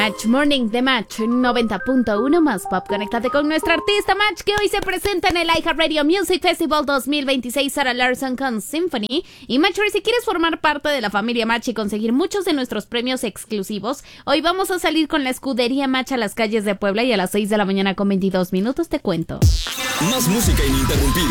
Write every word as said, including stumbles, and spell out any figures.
Match, Morning de Match noventa punto uno más pop. Conéctate con nuestra artista Match, que hoy se presenta en el iHeartRadio Music Festival dos mil veintiséis, Sarah Larson con Symphony. Y Match, si quieres formar parte de la familia Match y conseguir muchos de nuestros premios exclusivos, hoy vamos a salir con la escudería Match a las calles de Puebla y a las seis de la mañana con veintidós minutos te cuento. Más música ininterrumpida.